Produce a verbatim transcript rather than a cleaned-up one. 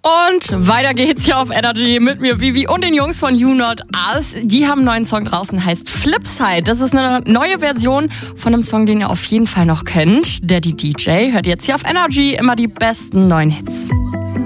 Und weiter geht's hier auf Energy mit mir, Vivi und den Jungs von You Not Us. Die haben einen neuen Song draußen, heißt Flipside. Das ist eine neue Version von einem Song, den ihr auf jeden Fall noch kennt. Daddy D J hört jetzt hier auf Energy immer die besten neuen Hits.